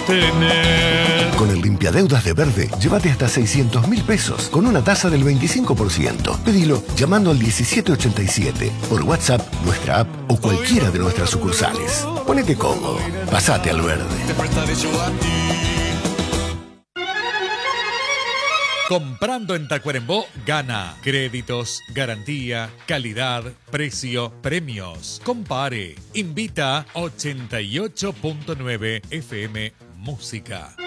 tener. Con el limpiadeudas de Verde, llévate hasta 600.000 pesos con una tasa del 25%. Pedilo llamando al 1787, por WhatsApp, nuestra app o cualquiera de nuestras sucursales. Ponete cómodo, pasate al Verde. Comprando en Tacuarembó, gana. Créditos, garantía, calidad, precio, premios. Compare. Invita 88.9 FM Música.